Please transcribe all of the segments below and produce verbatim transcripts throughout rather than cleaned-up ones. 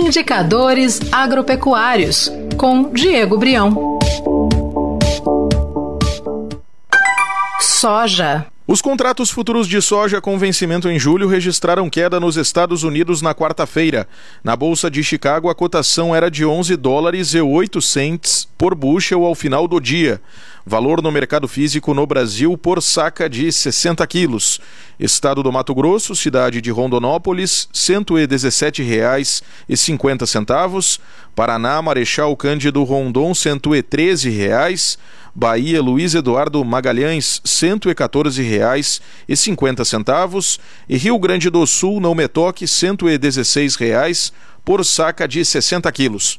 Indicadores agropecuários, com Diego Brião. Soja. Os contratos futuros de soja com vencimento em julho registraram queda nos Estados Unidos na quarta-feira. Na Bolsa de Chicago, a cotação era de onze dólares e oito centes por bushel ao final do dia. Valor no mercado físico no Brasil por saca de sessenta quilos. Estado do Mato Grosso, cidade de Rondonópolis, cento e dezessete reais e cinquenta centavos. Paraná, Marechal Cândido Rondon, cento e treze reais. Bahia, Luiz Eduardo Magalhães, cento e quatorze reais e cinquenta centavos. E Rio Grande do Sul, Não Me Toque, cento e dezesseis reais por saca de sessenta quilos.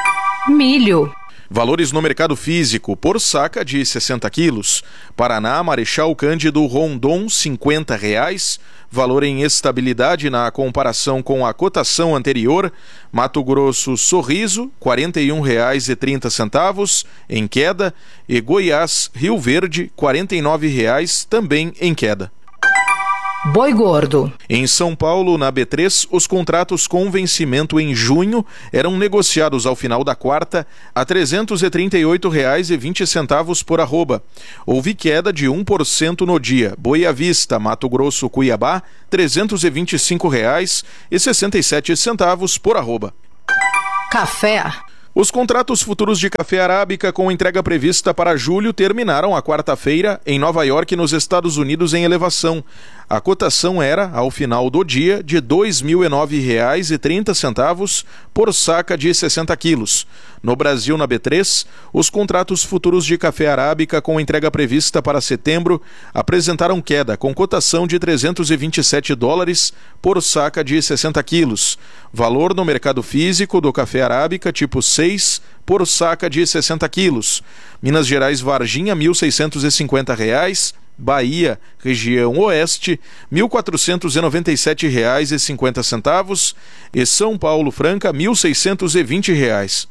Milho. Valores no mercado físico por saca de sessenta quilos. Paraná, Marechal Cândido Rondon, cinquenta reais. Valor em estabilidade na comparação com a cotação anterior. Mato Grosso, Sorriso, quarenta e um reais e trinta centavos, em queda. E Goiás, Rio Verde, quarenta e nove reais, também em queda. Boi gordo. Em São Paulo, na B três, os contratos com vencimento em junho eram negociados ao final da quarta a trezentos e trinta e oito reais e vinte centavos por arroba. Houve queda de um por cento no dia. Boi à vista, Mato Grosso, Cuiabá, trezentos e vinte e cinco reais e sessenta e sete centavos por arroba. Café. Os contratos futuros de café arábica com entrega prevista para julho terminaram a quarta-feira em Nova York, nos Estados Unidos, em elevação. A cotação era, ao final do dia, de dois mil e nove reais e trinta centavos por saca de sessenta quilos. No Brasil, na B três, os contratos futuros de café arábica com entrega prevista para setembro apresentaram queda, com cotação de trezentos e vinte e sete dólares por saca de sessenta quilos. Valor no mercado físico do café arábica tipo seis por saca de sessenta quilos. Minas Gerais, Varginha, mil seiscentos e cinquenta reais. Bahia, região oeste, mil quatrocentos e noventa e sete reais e cinquenta centavos. E São Paulo, Franca, mil seiscentos e vinte reais.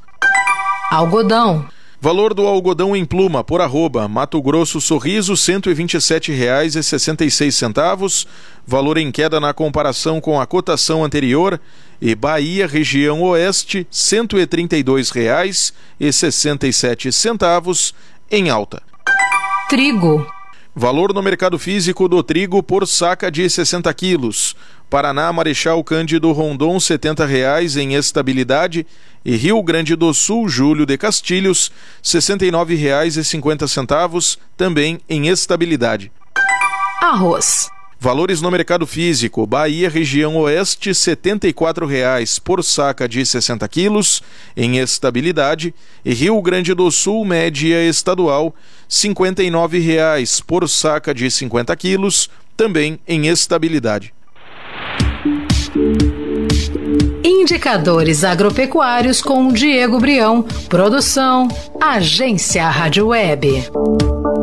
Algodão. Valor do algodão em pluma por arroba. Mato Grosso, Sorriso, cento e vinte e sete reais e sessenta e seis centavos. Valor em queda na comparação com a cotação anterior. E Bahia, região oeste, cento e trinta e dois reais e sessenta e sete centavos em alta. Trigo. Valor no mercado físico do trigo por saca de sessenta quilos. Paraná, Marechal Cândido Rondon, setenta reais em estabilidade. E Rio Grande do Sul, Júlio de Castilhos, sessenta e nove reais e cinquenta centavos, também em estabilidade. Arroz. Valores no mercado físico. Bahia, região oeste, setenta e quatro reais por saca de sessenta quilos, em estabilidade. E Rio Grande do Sul, média estadual, cinquenta e nove reais por saca de cinquenta quilos, também em estabilidade. Indicadores agropecuários com Diego Brião. Produção, Agência Rádio Web.